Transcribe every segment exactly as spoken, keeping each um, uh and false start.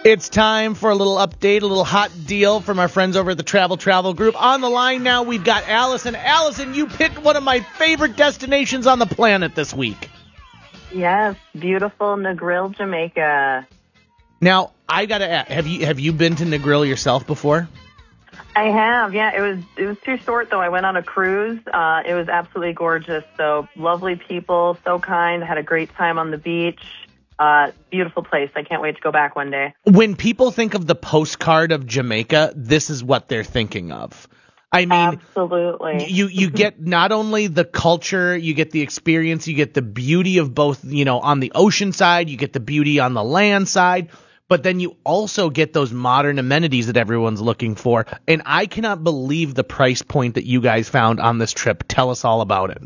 It's time for a little update, a little hot deal from our friends over at the Travel Travel Group. On the line now, we've got Allison. Allison, you picked one of my favorite destinations on the planet this week. Yes, beautiful Negril, Jamaica. Now, I gotta ask, have you have you been to Negril yourself before? I have, yeah. It was it was too short though. I went on a cruise. Uh, it was absolutely gorgeous. So lovely people, so kind. Had a great time on the beach. Uh, beautiful place. I can't wait to go back one day. When people think of the postcard of Jamaica, this is what they're thinking of. I mean, absolutely. you you get not only the culture, you get the experience, you get the beauty of both, you know, on the ocean side, you get the beauty on the land side, but then you also get those modern amenities that everyone's looking for. And I cannot believe the price point that you guys found on this trip. Tell us all about it.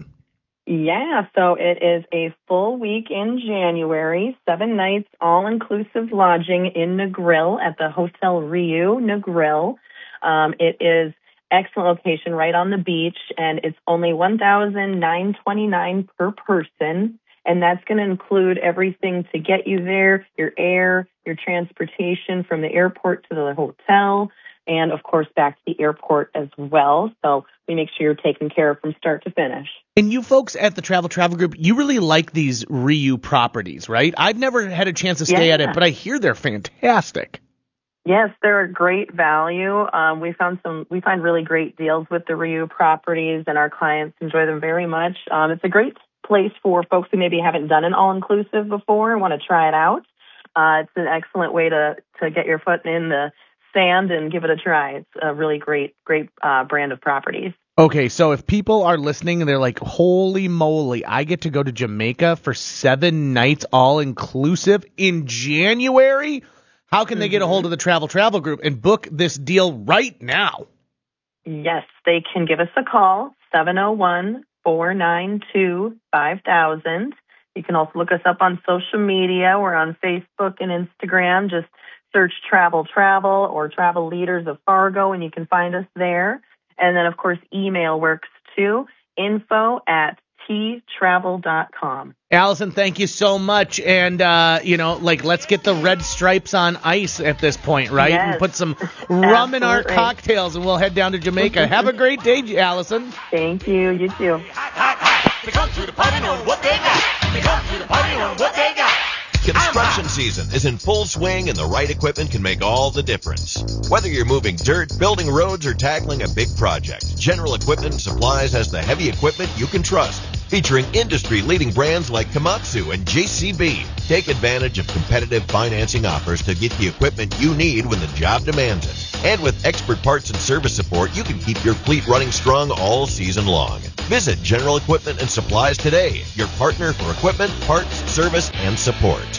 Yeah, so it is a full week in January, seven nights, all-inclusive lodging in Negril at the Hotel Rio Negril. Um, it is excellent location right on the beach, and it's only one thousand nine hundred twenty-nine dollars per person, and that's going to include everything to get you there, your air, your transportation from the airport to the hotel, and, of course, back to the airport as well. So we make sure you're taken care of from start to finish. And you folks at the Travel Travel Group, you really like these Riu properties, right? I've never had a chance to stay yeah. at it, but I hear they're fantastic. Yes, they're a great value. Um, we found some, we find really great deals with the Riu properties, and our clients enjoy them very much. Um, it's a great place for folks who maybe haven't done an all-inclusive before and want to try it out. Uh, it's an excellent way to, to get your foot in the sand and give it a try. It's a really great, great uh, brand of properties. Okay, so if people are listening and they're like, holy moly, I get to go to Jamaica for seven nights all-inclusive in January, how can mm-hmm. they get a hold of the Travel Travel Group and book this deal right now? Yes, they can give us a call, seven oh one, four nine two, five thousand. You can also look us up on social media. We're on Facebook and Instagram. Just search Travel Travel or Travel Leaders of Fargo, and you can find us there. And then, of course, email works too, info at t travel dot com. Allison, thank you so much. And, uh, you know, like, let's get the red stripes on ice at this point, right? Yes. And put some rum in our cocktails, and we'll head down to Jamaica. Have a great day, Allison. Thank you. You too. They come to the party on what they got. They come to the party on what they got. Construction season is in full swing, and the right equipment can make all the difference. Whether you're moving dirt, building roads, or tackling a big project, General Equipment and Supplies has the heavy equipment you can trust. Featuring industry-leading brands like Komatsu and J C B. Take advantage of competitive financing offers to get the equipment you need when the job demands it. And with expert parts and service support, you can keep your fleet running strong all season long. Visit General Equipment and Supplies today, your partner for equipment, parts, service, and support.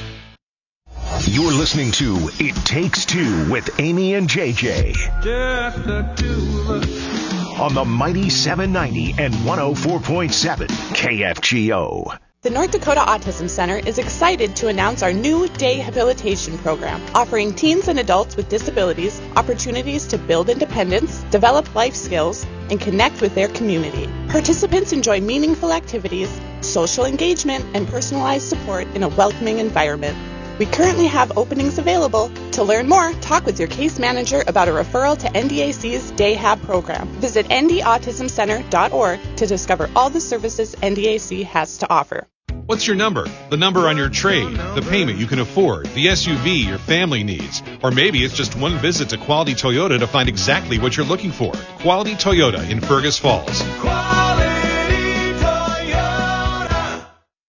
You're listening to It Takes Two with Amy and J J. Just the two of us. On the mighty seven ninety and one oh four point seven K F G O. The North Dakota Autism Center is excited to announce our new day habilitation program, offering teens and adults with disabilities opportunities to build independence, develop life skills, and connect with their community. Participants enjoy meaningful activities, social engagement, and personalized support in a welcoming environment. We currently have openings available. To learn more, talk with your case manager about a referral to N D A C's Day Hab program. Visit n d autism center dot org to discover all the services N D A C has to offer. What's your number? The number on your trade, the payment you can afford, the S U V your family needs. Or maybe it's just one visit to Quality Toyota to find exactly what you're looking for. Quality Toyota in Fergus Falls. Quality Toyota.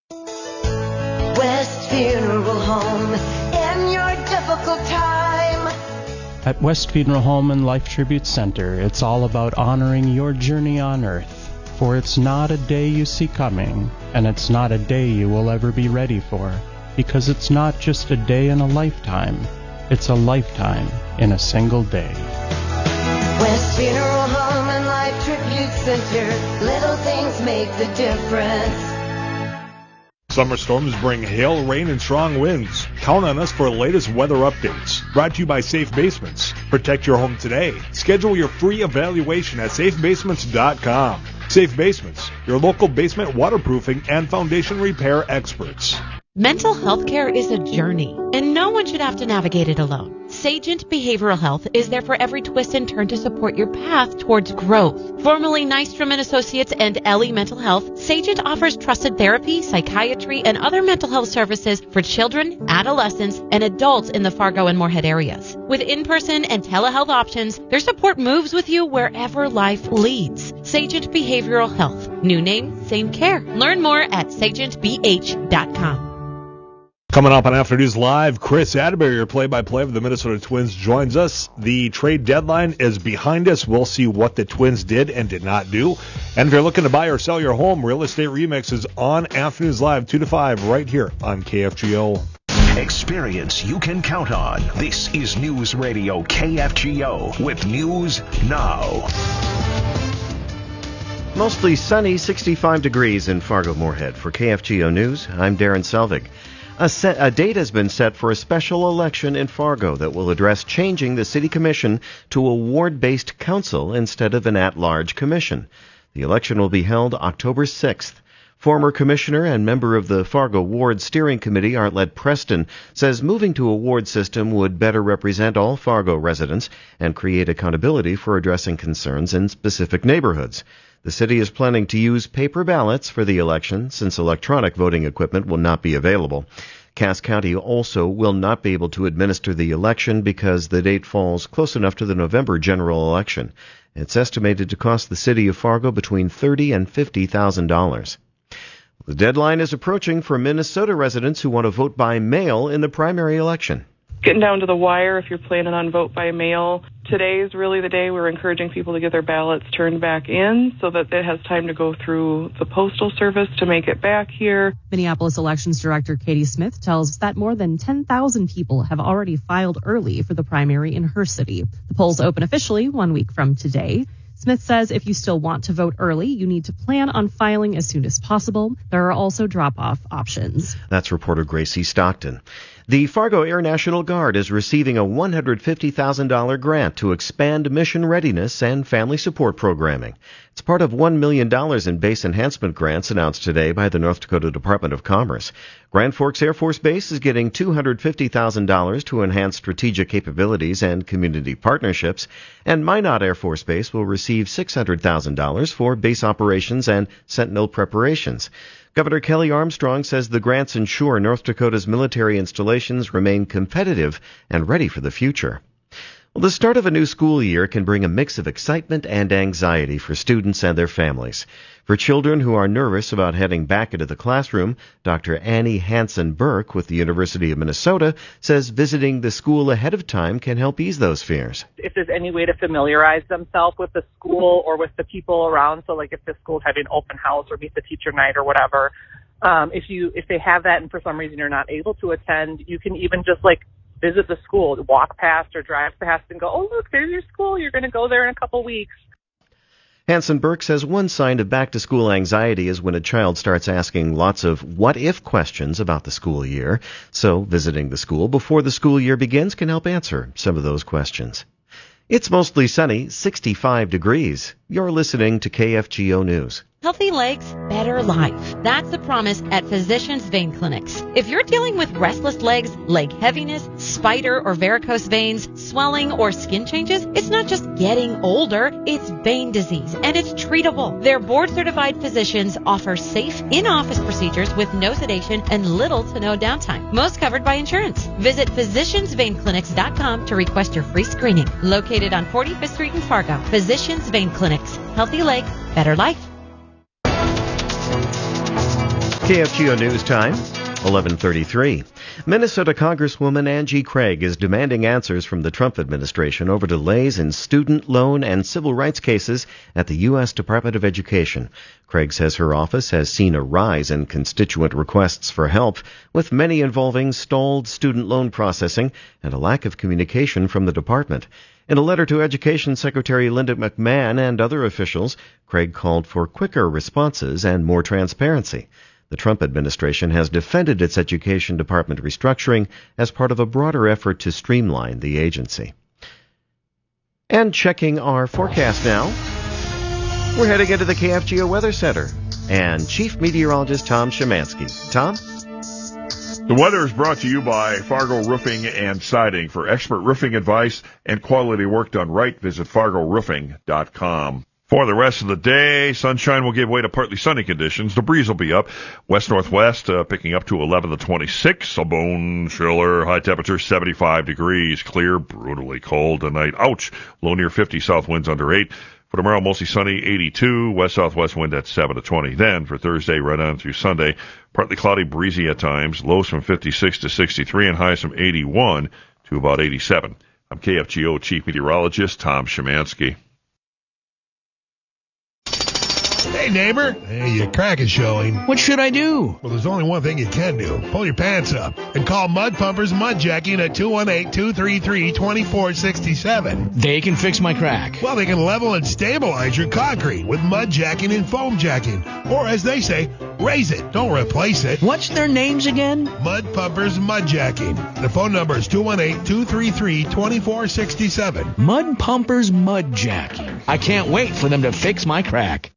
West Funeral Home in your difficult time. At West Funeral Home and Life Tribute Center, it's all about honoring your journey on earth. For it's not a day you see coming, and it's not a day you will ever be ready for, because it's not just a day in a lifetime, it's a lifetime in a single day. West Funeral Home and Life Tribute Center, little things make the difference. Summer storms bring hail, rain, and strong winds. Count on us for the latest weather updates. Brought to you by Safe Basements. Protect your home today. Schedule your free evaluation at safe basements dot com. Safe Basements, your local basement waterproofing and foundation repair experts. Mental health care is a journey, and no one should have to navigate it alone. Sagent Behavioral Health is there for every twist and turn to support your path towards growth. Formerly Nystrom and Associates and Ellie Mental Health, Sagent offers trusted therapy, psychiatry, and other mental health services for children, adolescents, and adults in the Fargo and Moorhead areas. With in-person and telehealth options, their support moves with you wherever life leads. Sagent Behavioral Health. New name, same care. Learn more at sagent b h dot com. Coming up on Afternoons Live, Chris Atterbury, your play-by-play of the Minnesota Twins, joins us. The trade deadline is behind us. We'll see what the Twins did and did not do. And if you're looking to buy or sell your home, Real Estate Remix is on Afternoons Live, two to five, right here on K F G O. Experience you can count on. This is News Radio K F G O with News Now. Mostly sunny, sixty-five degrees in Fargo-Moorhead. For K F G O News, I'm Darren Selvig. A, set, a date has been set for a special election in Fargo that will address changing the city commission to a ward-based council instead of an at-large commission. The election will be held October sixth. Former commissioner and member of the Fargo Ward Steering Committee, Arlette Preston, says moving to a ward system would better represent all Fargo residents and create accountability for addressing concerns in specific neighborhoods. The city is planning to use paper ballots for the election since electronic voting equipment will not be available. Cass County also will not be able to administer the election because the date falls close enough to the November general election. It's estimated to cost the city of Fargo between thirty thousand dollars and fifty thousand dollars. The deadline is approaching for Minnesota residents who want to vote by mail in the primary election. Getting down to the wire if you're planning on vote by mail. Today is really the day we're encouraging people to get their ballots turned back in so that it has time to go through the Postal Service to make it back here. Minneapolis Elections Director Katie Smith tells us that more than ten thousand people have already filed early for the primary in her city. The polls open officially one week from today. Smith says if you still want to vote early, you need to plan on filing as soon as possible. There are also drop-off options. That's reporter Gracie Stockton. The Fargo Air National Guard is receiving a one hundred fifty thousand dollars grant to expand mission readiness and family support programming. It's part of one million dollars in base enhancement grants announced today by the North Dakota Department of Commerce. Grand Forks Air Force Base is getting two hundred fifty thousand dollars to enhance strategic capabilities and community partnerships, and Minot Air Force Base will receive six hundred thousand dollars for base operations and Sentinel preparations. Governor Kelly Armstrong says the grants ensure North Dakota's military installations remain competitive and ready for the future. Well, the start of a new school year can bring a mix of excitement and anxiety for students and their families. For children who are nervous about heading back into the classroom, Doctor Annie Hansen-Burke with the University of Minnesota says visiting the school ahead of time can help ease those fears. If there's any way to familiarize themselves with the school or with the people around, so like if the school's having open house or meet the teacher night or whatever, um, if you if they have that and for some reason you're not able to attend, you can even just like visit the school, walk past or drive past and go, oh, look, there's your school. You're going to go there in a couple weeks. Hansen-Burke says one sign of back-to-school anxiety is when a child starts asking lots of what-if questions about the school year. So visiting the school before the school year begins can help answer some of those questions. It's mostly sunny, sixty-five degrees. You're listening to K F G O News. Healthy legs, better life. That's the promise at Physicians Vein Clinics. If you're dealing with restless legs, leg heaviness, spider or varicose veins, swelling, or skin changes, it's not just getting older, it's vein disease, and it's treatable. Their board-certified physicians offer safe in-office procedures with no sedation and little to no downtime. Most covered by insurance. Visit physicians vein clinics dot com to request your free screening. Located on forty-fifth Street in Fargo, Physicians Vein Clinics. Healthy leg, better life. K F G O News Time, eleven thirty-three. Minnesota Congresswoman Angie Craig is demanding answers from the Trump administration over delays in student loan and civil rights cases at the U S Department of Education. Craig says her office has seen a rise in constituent requests for help, with many involving stalled student loan processing and a lack of communication from the department. In a letter to Education Secretary Linda McMahon and other officials, Craig called for quicker responses and more transparency. The Trump administration has defended its Education Department restructuring as part of a broader effort to streamline the agency. And checking our forecast now, we're heading into the K F G O Weather Center and Chief Meteorologist Tom Szymanski. Tom? The weather is brought to you by Fargo Roofing and Siding. For expert roofing advice and quality work done right, visit fargo roofing dot com. For the rest of the day, sunshine will give way to partly sunny conditions. The breeze will be up. West-northwest, uh, picking up to eleven to twenty-six. A bone chiller. High temperature seventy-five degrees. Clear, brutally cold tonight. Ouch. Low near fifty. South winds under eight. For tomorrow, mostly sunny, eighty-two. West-southwest wind at seven to twenty. Then, for Thursday, right on through Sunday, partly cloudy, breezy at times. Lows from fifty-six to sixty-three and highs from eighty-one to about eighty-seven. I'm K F G O Chief Meteorologist Tom Szymanski. Hey, neighbor. Hey, your crack is showing. What should I do? Well, there's only one thing you can do. Pull your pants up and call Mud Pumpers Mud Jacking at two one eight, two three three, two four six seven. They can fix my crack. Well, they can level and stabilize your concrete with mud jacking and foam jacking. Or, as they say, raise it. Don't replace it. What's their names again? Mud Pumpers Mud Jacking. The phone number is two one eight, two three three, two four six seven. Mud Pumpers Mud Jacking. I can't wait for them to fix my crack.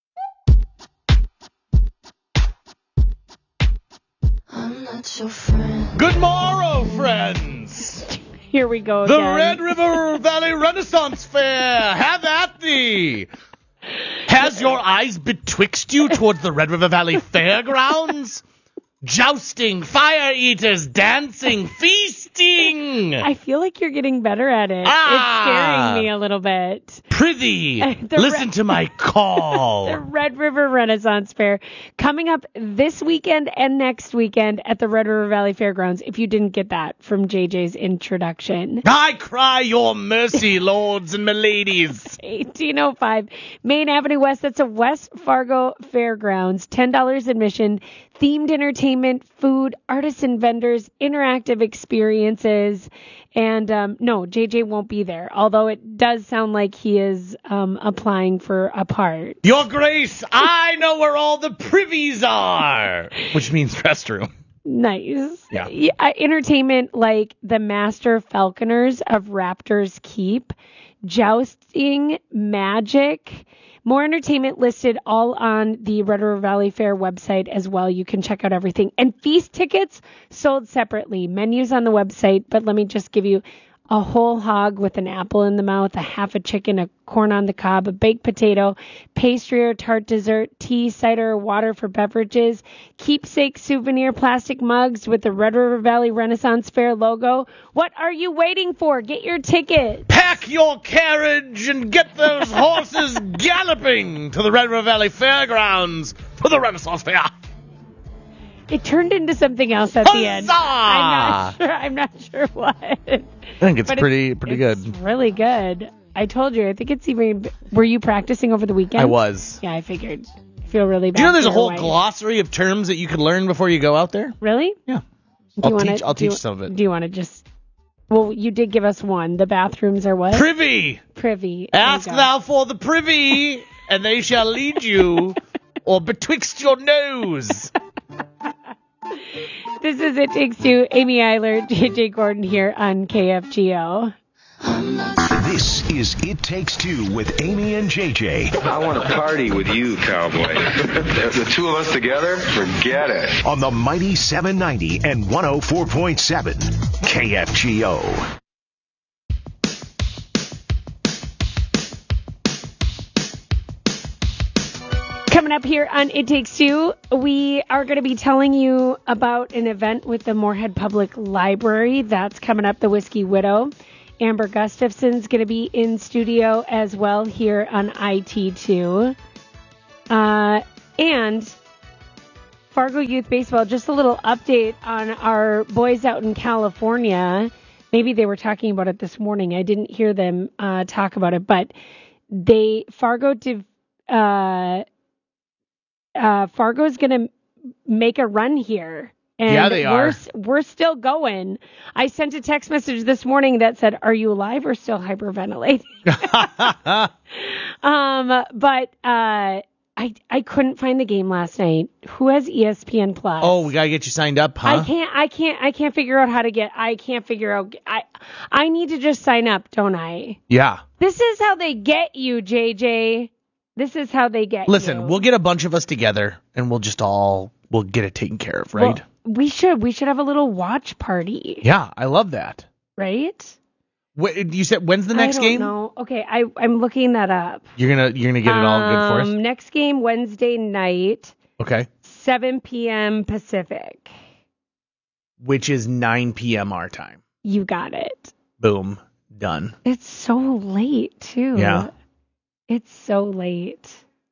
Good morrow, friends. Here we go The again. Red River Valley Renaissance Fair. Have at thee. Has your eyes betwixt you towards the Red River Valley Fairgrounds? Jousting, fire eaters, dancing, feasting. I feel like you're getting better at it. Ah. It's scaring me a little bit. Prithee, The listen Red- to my call. The Red River Renaissance Fair coming up this weekend and next weekend at the Red River Valley Fairgrounds. If you didn't get that from J J's introduction. I cry your mercy, lords and miladies. eighteen oh five Main Avenue West. That's a West Fargo Fairgrounds. ten dollars admission. Themed entertainment, food, artisan vendors, interactive experiences. And um, no, J J won't be there, although it does sound like he is um, applying for a part. Your Grace, I know where all the privies are. Which means restroom. Nice. Yeah. Uh, entertainment like the Master Falconers of Raptors Keep, jousting, magic. More entertainment listed all on the Red River Valley Fair website as well. You can check out everything. And feast tickets sold separately. Menus on the website, but let me just give you a whole hog with an apple in the mouth, a half a chicken, a corn on the cob, a baked potato, pastry or tart dessert, tea, cider, or water for beverages, keepsake souvenir plastic mugs with the Red River Valley Renaissance Fair logo. What are you waiting for? Get your ticket. Pack your carriage and get those horses galloping to the Red River Valley Fairgrounds for the Renaissance Fair. It turned into something else at the end. I'm not sure. I'm not sure what. I think it's But pretty pretty it's good. really good. I told you. I think it's even. Were you practicing over the weekend? I was. Yeah, I figured. I feel really bad. Do you know there's for a your whole wife. glossary of terms that you can learn before you go out there? Really? Yeah. Do I'll you wanna- teach I'll do you- teach some of it. Do you want to just? Well, you did give us one. The bathrooms are what? Privy. Privy. There you Ask go. thou for the privy, and they shall lead you, or betwixt your nose. This is It Takes Two. Amy Eiler, J J Gordon here on K F G O. This is It Takes Two with Amy and J J. I want to party with you, cowboy. The two of us together, forget it. On the mighty seven ninety and one oh four point seven K F G O. Coming up here on It Takes Two, we are going to be telling you about an event with the Moorhead Public Library. That's coming up, the Whiskey Widow. Amber Gustafson's going to be in studio as well here on I T two. Uh, and Fargo Youth Baseball, just a little update on our boys out in California. Maybe they were talking about it this morning. I didn't hear them uh, talk about it, but they, Fargo did, uh, Uh, Fargo's going to make a run here. And Yeah, they we're, are. We're still going. I sent a text message this morning that said, are you alive or still hyperventilating? um, but uh, I I couldn't find the game last night. Who has E S P N Plus? Oh, we gotta get you signed up, huh? I can't, I can't, I can't figure out how to get, I can't figure out, I, I need to just sign up, don't I? Yeah. This is how they get you, J J. This is how they get Listen, you. we'll get a bunch of us together, and we'll just all we'll get it taken care of, right? Well, we should. We should have a little watch party. Yeah, I love that. Right? What, you said when's the next I don't game? know. Okay, I I'm looking that up. You're gonna you're gonna get it all good for us. Um, next game Wednesday night, Okay. seven p.m. Pacific. Which is nine p.m. our time. You got it. Boom. Done. It's so late too. Yeah. It's so late.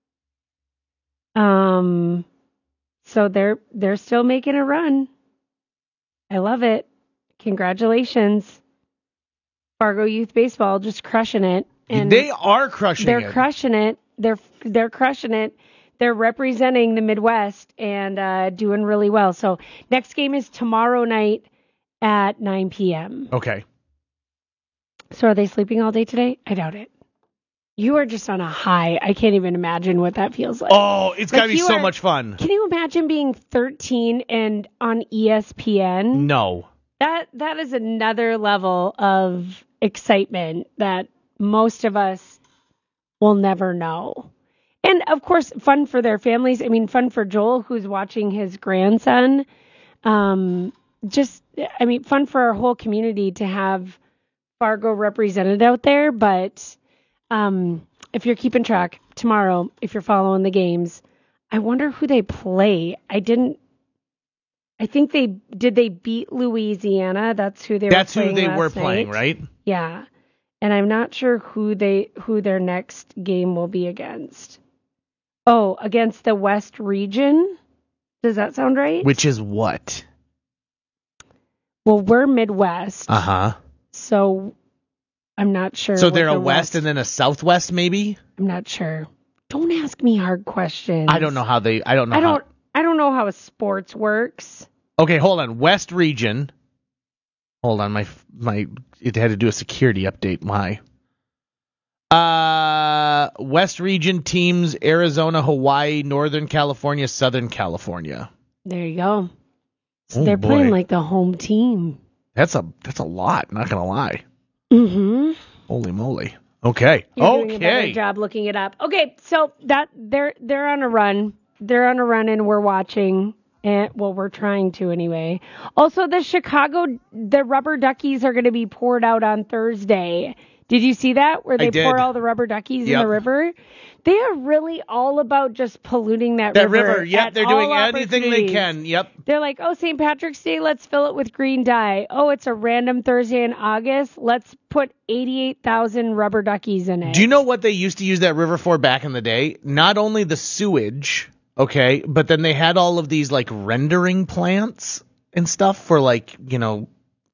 Um, so they're they're still making a run. I love it. Congratulations, Fargo Youth Baseball, just crushing it. And they are crushing they're it. crushing it. They're they're crushing it. They're representing the Midwest and uh, doing really well. So next game is tomorrow night at nine p.m. Okay. So are they sleeping all day today? I doubt it. You are just on a high. I can't even imagine what that feels like. Oh, it's Like, gotta be you so are- much fun. Can you imagine being thirteen and on E S P N? No. That that is another level of excitement that most of us will never know. And of course, fun for their families. I mean, fun for Joel, who's watching his grandson. Um, just, I mean, fun for our whole community to have Fargo represented out there. But um, if you're keeping track tomorrow, if you're following the games, I wonder who they play. I didn't. I think they did. They beat Louisiana. That's who they That's were who playing. they last were playing, night. right? Yeah, and I'm not sure who they who their next game will be against. Oh, against the West Region. Does that sound right? Which is what? Well, we're Midwest, Uh huh. so I'm not sure. So what they're a the west and then a southwest, maybe. I'm not sure. Don't ask me hard questions. I don't know how they. I don't know. I how, don't. I don't know how sports works. Okay, hold on. West region. Hold on, my my. It had to do a security update. Why? Uh, West region teams: Arizona, Hawaii, Northern California, Southern California. There you go. So Oh, they're boy. playing like the home team. That's a that's a lot. Not gonna lie. Mm-hmm. Holy moly. Okay. You're doing a better okay. job looking it up. Okay, so that they're they're on a run. They're on a run, and we're watching. And well, we're trying to anyway. Also, the Chicago the rubber duckies are going to be poured out on Thursday. Did you see that? Where I they did. pour all the rubber duckies in Yep. the river? They are really all about just polluting that, That river. river. Yep, at they're all doing anything they opportunities. can. Yep. They're like, oh, Saint Patrick's Day, let's fill it with green dye. Oh, it's a random Thursday in August. Let's put eighty-eight thousand rubber duckies in it. Do you know what they used to use that river for back in the day? Not only the sewage, okay, but then they had all of these like rendering plants and stuff for like, you know,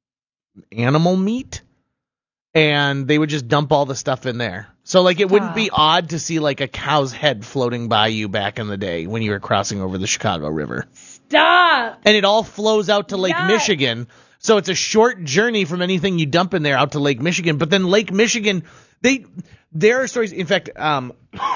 animal meat. And they would just dump all the stuff in there. So like it wouldn't be odd to see like a cow's head floating by you back in the day when you were crossing over the Chicago River. Stop! And it all flows out to Lake Yes. Michigan. So it's a short journey from anything you dump in there out to Lake Michigan. But then Lake Michigan, they there are stories. In fact, um,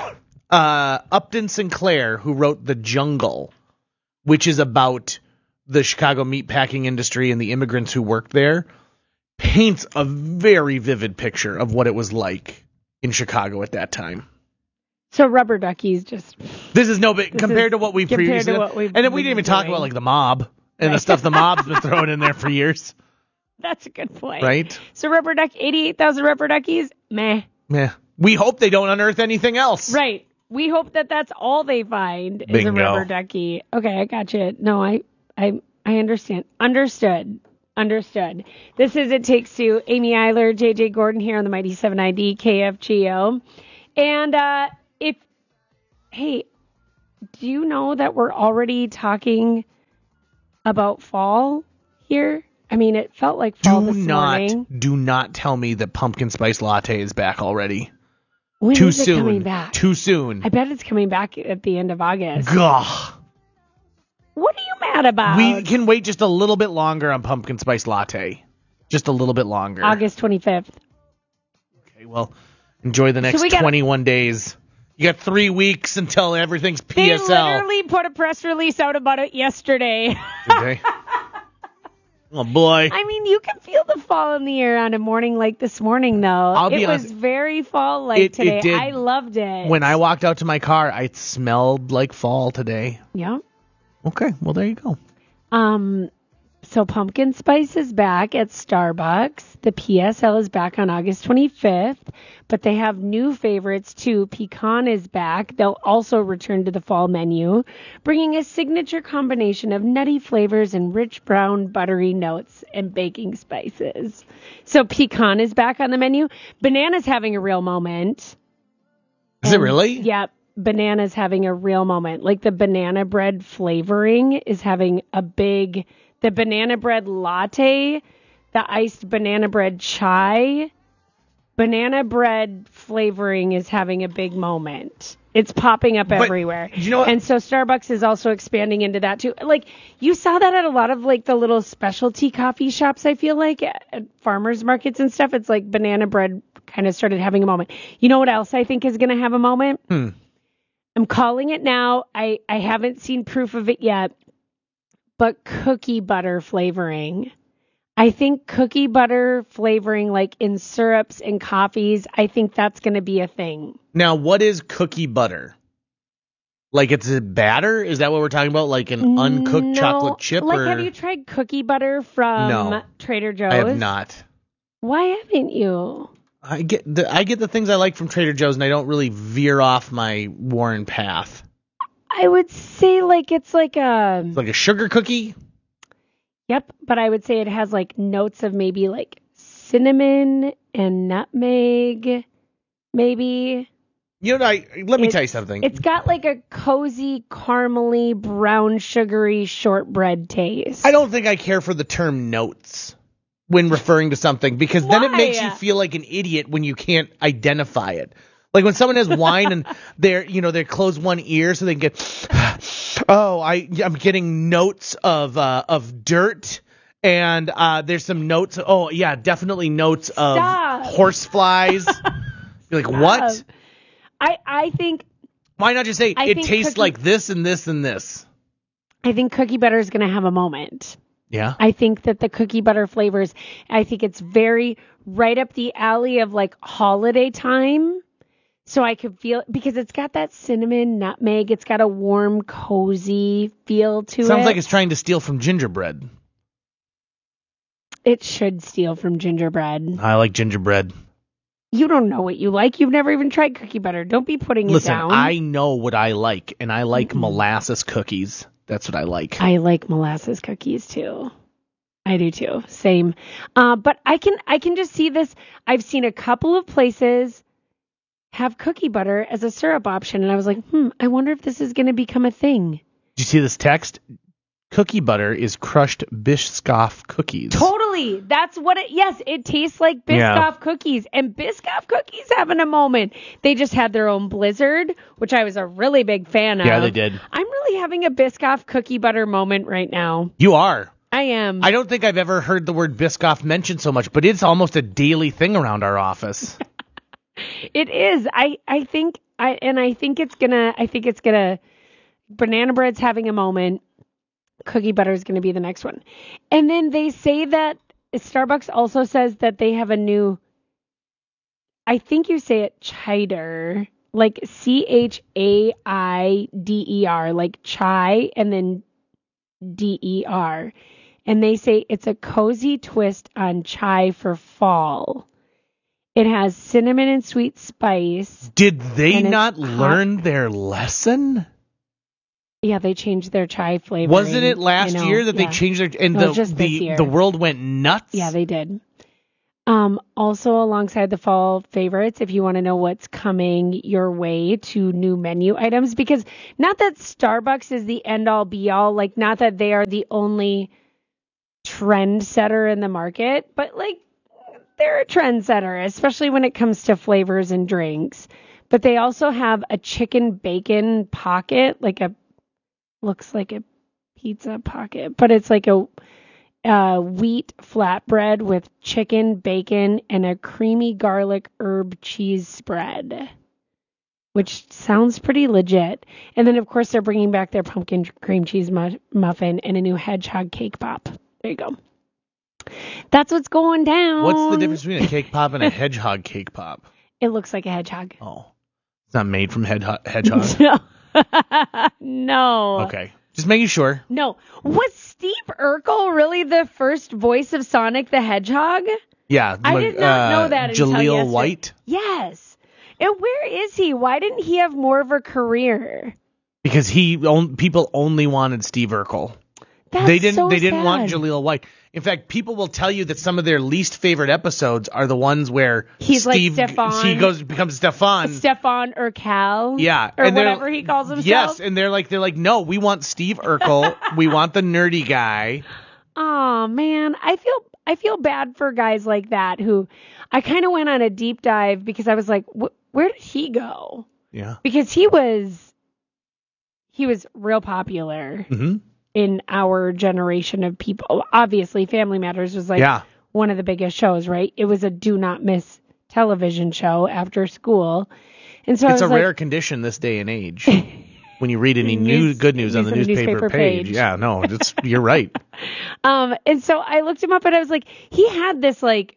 uh, Upton Sinclair, who wrote The Jungle, which is about the Chicago meatpacking industry and the immigrants who worked there, paints a very vivid picture of what it was like in Chicago at that time. So rubber duckies just This is no big This compared is- to what we've compared to previously what we've and then we been didn't even talk doing. about like the mob and the Right. stuff the mob's been throwing in there for years. that's a good point. Right? So rubber duck eighty-eight thousand rubber duckies, meh. Yeah. We hope they don't unearth anything else. Right. We hope that that's all they find is Bingo. a rubber ducky. Okay, I got you. No, I I I understand. Understood. Understood. This is It Takes Two. Amy Eiler, J J Gordon here on the Mighty seven ninety K F G O. And uh, if, hey, do you know that we're already talking about fall here? I mean, it felt like fall Do this not morning. do not tell me that pumpkin spice latte is back already. When Too is it soon. coming back? Too soon. I bet it's coming back at the end of August. Gah. What are you mad about? We can wait just a little bit longer on pumpkin spice latte. Just a little bit longer. August twenty-fifth. Okay, well, enjoy the next we gotta- twenty-one days. You got three weeks until everything's P S L. They literally put a press release out about it yesterday. Okay. Oh boy. I mean, you can feel the fall in the air on a morning like this morning, though. I'll be it honest, was very fall-like it- it today. did. I loved it. When I walked out to my car, it smelled like fall today. Yeah. Okay, well there you go. Um, so pumpkin spice is back at Starbucks. The P S L is back on August twenty-fifth, but they have new favorites too. Pecan is back. They'll also return to the fall menu, bringing a signature combination of nutty flavors and rich brown buttery notes and baking spices. So pecan is back on the menu. Banana's having a real moment. Is it really? Yep. Banana's having a real moment. Like the banana bread flavoring is having a big, the banana bread latte, the iced banana bread chai, banana bread flavoring is having a big moment. It's popping up But, everywhere. you know what? And so Starbucks is also expanding into that too. Like you saw that at a lot of like the little specialty coffee shops, I feel like at, at farmers markets and stuff. It's like banana bread kind of started having a moment. You know what else I think is going to have a moment? Hmm. I'm calling it now. I, I haven't seen proof of it yet, but cookie butter flavoring. I think cookie butter flavoring, like in syrups and coffees, I think that's going to be a thing. Now, what is cookie butter? Like it's a batter? Is that what we're talking about? Like an uncooked No, chocolate chip? Like, or? have you tried cookie butter from No. Trader Joe's? I have not. Why haven't you? I get the I get the things I like from Trader Joe's, and I don't really veer off my worn path. I would say like it's like a It's like a sugar cookie. Yep, but I would say it has like notes of maybe like cinnamon and nutmeg, maybe. You know, I let me It's- tell you something. It's got like a cozy, caramely, brown, sugary shortbread taste. I don't think I care for the term notes when referring to something, because then it Why? makes you feel like an idiot when you can't identify it. Like when someone has wine and they're, you know, they close one ear so they can get, oh, I, I'm getting notes of, uh, of dirt, and uh, there's some notes. Oh yeah, definitely notes of Stop. horseflies. You're like, what? I I think Why not just say I it think tastes cookie- like this and this and this? I think cookie butter is going to have a moment. Yeah. I think that the cookie butter flavors, I think it's very right up the alley of like holiday time. So I could feel, because it's got that cinnamon, nutmeg, it's got a warm, cozy feel to it. Sounds like it's trying to steal from gingerbread. It should steal from gingerbread. I like gingerbread. You don't know what you like. You've never even tried cookie butter. Don't be putting Listen, it down. I know what I like, and I like molasses cookies. That's what I like. I like molasses cookies too. I do too. Same. Uh, but I can I can just see this. I've seen a couple of places have cookie butter as a syrup option, and I was like, hmm, I wonder if this is going to become a thing. Did you see this text? Cookie butter is crushed Biscoff cookies. Totally. That's what it, yes, it tastes like Biscoff Yeah. cookies, and Biscoff cookies having a moment. They just had their own Blizzard, which I was a really big fan of. Yeah, they did. I'm really having a Biscoff cookie butter moment right now. You are. I am. I don't think I've ever heard the word Biscoff mentioned so much, but it's almost a daily thing around our office. It is. I, I think I and I think it's gonna I think it's gonna banana bread's having a moment. Cookie butter is gonna be the next one. And then they say that Starbucks also says that they have a new, I think you say it chider, like C H A I D E R, like chai and then D E R. And they say it's a cozy twist on chai for fall. It has cinnamon and sweet spice. Did they And it's not hot. learn their lesson? Yeah, they changed their chai flavor. Wasn't it last year that they changed their and No, the just this the, year. the world went nuts? Yeah, they did. Um, also, alongside the fall favorites, if you want to know what's coming your way to new menu items, because not that Starbucks is the end all be all, like not that they are the only trend setter in the market, but like they're a trend setter, especially when it comes to flavors and drinks. But they also have a chicken bacon pocket, like a looks like a pizza pocket, but it's like a uh, wheat flatbread with chicken, bacon, and a creamy garlic herb cheese spread, which sounds pretty legit. And then, of course, they're bringing back their pumpkin cream cheese mu- muffin and a new hedgehog cake pop. There you go. That's what's going down. What's the difference between a cake pop and a hedgehog cake pop? It looks like a hedgehog. Oh, it's not made from hedgehog. hedgehog. No. No. Okay. Just making sure. No. Was Steve Urkel really the first voice of Sonic the Hedgehog? Yeah. I did not uh, know that until Jaleel yesterday. White? Yes. And where is he? Why didn't he have more of a career? Because he on, people only wanted Steve Urkel. That's they didn't so they didn't sad. want Jaleel White. In fact, people will tell you that some of their least favorite episodes are the ones where He's Steve like Stefan. he goes becomes Stefan. Stefan or Cal. Yeah, Or and they're- whatever he calls himself. Yes, and they're like they're like no, we want Steve Urkel. We want the nerdy guy. Oh man, I feel I feel bad for guys like that who I kind of went on a deep dive because I was like, wh- where did he go? Yeah. Because he was he was real popular Mm-hmm. in our generation of people. Obviously, Family Matters was like Yeah. one of the biggest shows, right? It was a do not miss television show after school. And so I It's was a like, rare condition this day and age. When you read any News- new good news on the news on the newspaper, newspaper page. page. Yeah, no, it's you're right. Um, and so I looked him up and I was like, he had this like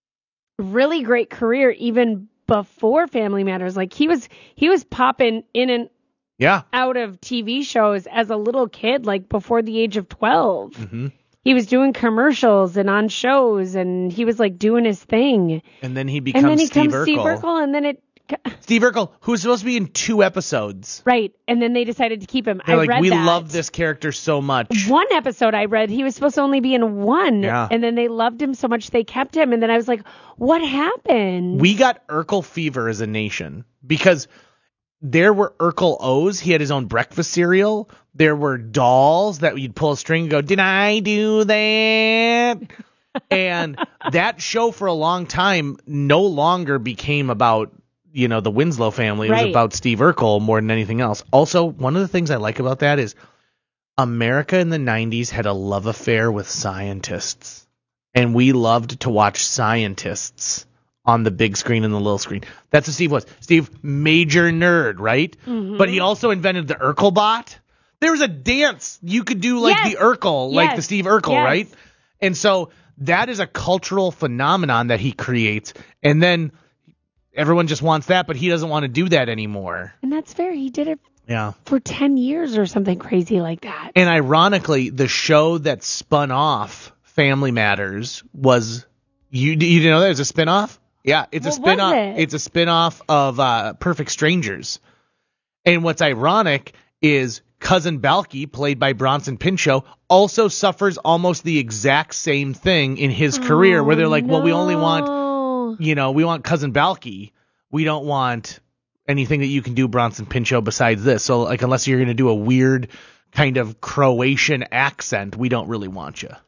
really great career even before Family Matters. Like he was he was popping in and Yeah. out of T V shows as a little kid, like before the age of twelve. Mm-hmm. He was doing commercials and on shows and he was like doing his thing. And then he becomes and then he Steve comes Steve Urkel. Urkel and then it Steve Urkel, who was supposed to be in two episodes. right. And then they decided to keep him. They're I like, read we that. love this character so much. One episode I read, he was supposed to only be in one. Yeah. And then they loved him so much they kept him. And then I was like, what happened? We got Urkel fever as a nation because there were Urkel O's. He had his own breakfast cereal. There were dolls that you'd pull a string and go, did I do that? And that show for a long time no longer became about, you know, the Winslow family. It was Right. about Steve Urkel more than anything else. Also, one of the things I like about that is America in the nineties had a love affair with scientists. And we loved to watch scientists on the big screen and the little screen. That's what Steve was. Steve, major nerd, right? Mhm. But he also invented the Urkel bot. There was a dance you could do like Yes. the Urkel, like Yes. the Steve Urkel, Yes. right? And so that is a cultural phenomenon that he creates. And then everyone just wants that, but he doesn't want to do that anymore. And that's fair. He did it Yeah. for ten years or something crazy like that. And ironically, the show that spun off Family Matters was you. You didn't know that it was a spinoff? Yeah, it's a What was spinoff. it? It's a spinoff of uh, Perfect Strangers. And what's ironic is Cousin Balky, played by Bronson Pinchot, also suffers almost the exact same thing in his career, where they're like, well, we only want, you know, we want Cousin Balky. We don't want anything that you can do, Bronson Pinchot, besides this. So, like, unless you're going to do a weird kind of Croatian accent, we don't really want you.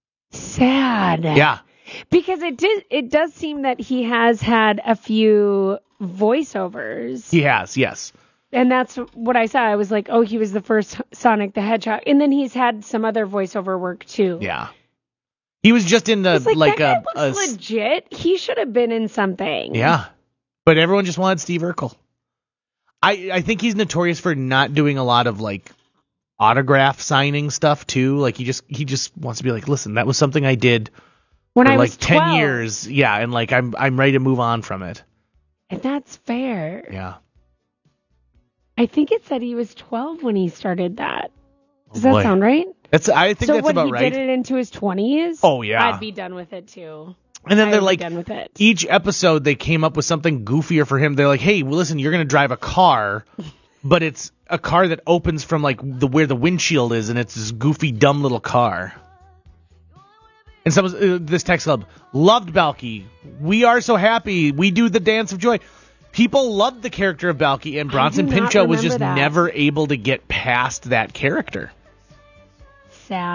Sad. Yeah. Because it did. It does seem that he has had a few voiceovers. He has, yes. And that's what I saw. I was like, oh, he was the first Sonic the Hedgehog. And then he's had some other voiceover work, too. Yeah. He was just in the, It's like, like, that a, guy a looks legit. He should have been in something. yeah. But everyone just wanted Steve Urkel. I, I think he's notorious for not doing a lot of, like, autograph signing stuff, too. Like, he just he just wants to be like, listen, that was something I did When for, I like, was ten twelve. years. Yeah, and, like, I'm I'm ready to move on from it. And that's fair. Yeah. I think it said he was twelve when he started that. Does Oh, that boy. sound right? That's I think so that's when about he right. did it into his twenties, Oh, yeah. I'd be done with it too. And then I they're would like, be done with it. each episode they came up with something goofier for him. They're like, hey, well, listen, you're going to drive a car, but it's a car that opens from like the where the windshield is, and it's this goofy, dumb little car. And some uh, this text club loved Balky. We are so happy. We do the dance of joy. People loved the character of Balky, and Bronson do not Pinchot was remember just that. never able to get past that character. Sad.